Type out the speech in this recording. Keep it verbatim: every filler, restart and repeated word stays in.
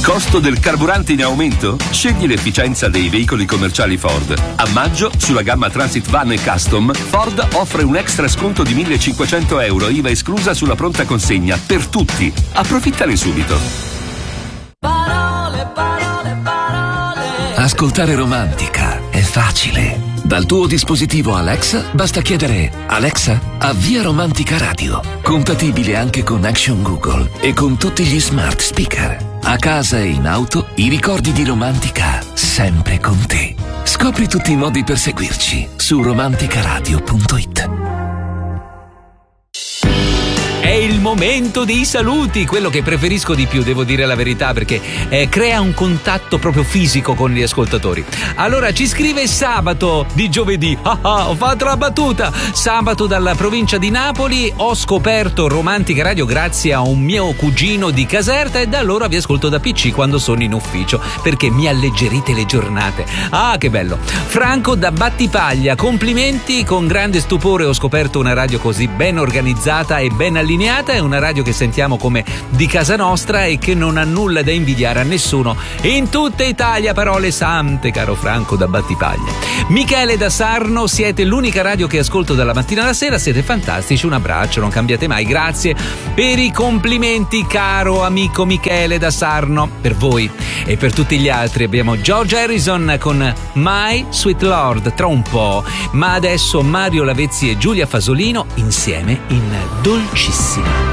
Costo del carburante in aumento? Scegli l'efficienza dei veicoli commerciali Ford. A maggio, sulla gamma Transit Van e Custom, Ford offre un extra sconto di millecinquecento euro, I V A esclusa sulla pronta consegna, per tutti. Approfittane subito. Parole, parole, parole. Ascoltare Romantica è facile. Dal tuo dispositivo Alexa basta chiedere: Alexa, avvia Romantica Radio. Compatibile anche con Action Google e con tutti gli smart speaker. A casa e in auto, i ricordi di Romantica sempre con te. Scopri tutti i modi per seguirci su romanticaradio punto it. È il momento dei saluti, quello che preferisco di più, devo dire la verità, perché eh, crea un contatto proprio fisico con gli ascoltatori. Allora ci scrive Sabato di giovedì. Ah, ah, ho fatto la battuta. Sabato dalla provincia di Napoli. Ho scoperto Romantica Radio grazie a un mio cugino di Caserta e da allora vi ascolto da P C quando sono in ufficio, perché mi alleggerite le giornate. Ah, che bello. Franco da Battipaglia. Complimenti, con grande stupore ho scoperto una radio così ben organizzata e ben allineata. È una radio che sentiamo come di casa nostra e che non ha nulla da invidiare a nessuno in tutta Italia. Parole sante, caro Franco da Battipaglia. Michele da Sarno. Siete l'unica radio che ascolto dalla mattina alla sera, siete fantastici, un abbraccio, non cambiate mai. Grazie per i complimenti, caro amico Michele da Sarno. Per voi e per tutti gli altri abbiamo George Harrison con My Sweet Lord tra un po', ma adesso Mario Lavezzi e Giulia Fasolino insieme in Dolcissima.